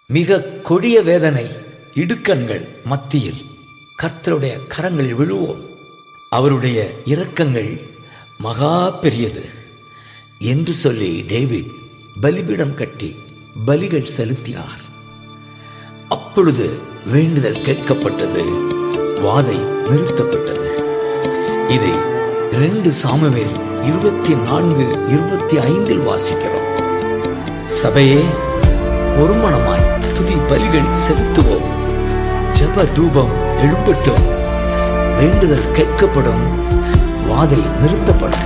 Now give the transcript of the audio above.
மிக கொடிய வேதனை இடுக்கண்கள் மத்தியில் கர்த்தருடைய கரங்களில் விழுவோம். அவருடைய இரக்கங்கள் மகா பெரியது என்று சொல்லி டேவிட் பலிபீடம் கட்டி பலிகள் செலுத்தினார். அப்பொழுது வேண்டுதல் கேட்கப்பட்டது, வாதை நிறுத்தப்பட்டது. இதை 2 சாமுவேல் 24:25 வாசிக்கிறோம். சபையே, ஒருமனமாய் துதி பலிகள் செலுத்துவோம். ஜெப தூபம் எழும்பட்டும். வேண்டுதல் கேட்கப்படும், வாதை நிறுத்தப்படும்.